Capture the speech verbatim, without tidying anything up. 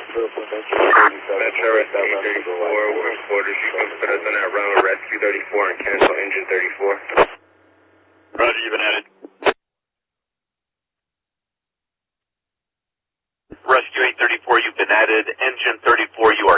Metro Rescue thirty-four, we're in quarters. You can put us on that run with Rescue thirty-four and cancel engine thirty-four. Roger, you've been added. Rescue eight thirty-four, you've been added. Engine thirty-four, you